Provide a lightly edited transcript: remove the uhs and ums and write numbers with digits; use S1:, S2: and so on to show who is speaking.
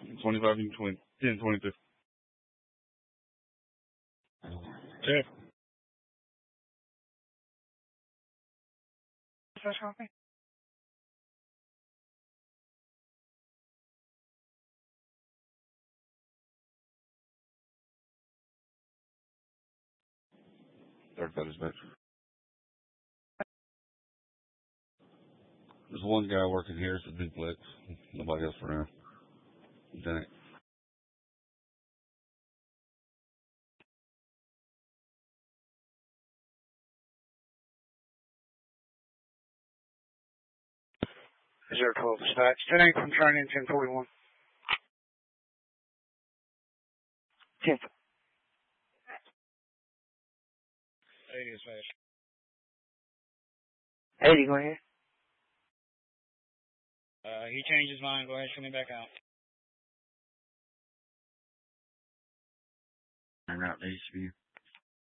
S1: 25, 20, 10, 22. Jeff.
S2: Fresh coffee?
S1: Third got his back. There's one guy working here. It's a duplex. Nobody else around. Lieutenant.
S2: Is there 12 dispatch? 10-8 from training, 1041. 10th. 80 dispatch. 80, go ahead.
S3: He changed his mind. Go ahead, shoot me back out.
S1: I'm out to Eastview.